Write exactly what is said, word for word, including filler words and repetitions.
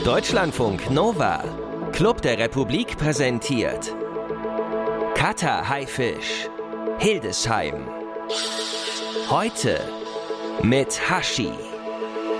Deutschlandfunk Nova, Club der Republik präsentiert Kater Haifisch, Hildesheim. Heute mit Hashi.